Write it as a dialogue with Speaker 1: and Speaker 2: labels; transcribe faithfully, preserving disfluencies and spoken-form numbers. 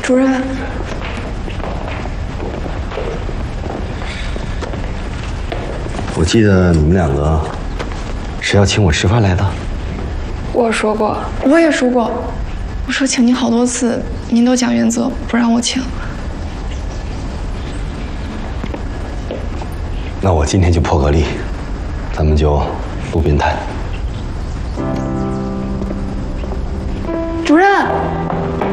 Speaker 1: 主任，
Speaker 2: 我记得你们两个是要请我吃饭来的。
Speaker 1: 我说过，我也说过，我说请您好多次，您都讲原则，不让我请。
Speaker 2: 那我今天就破格例，咱们就路边摊。
Speaker 1: 主任。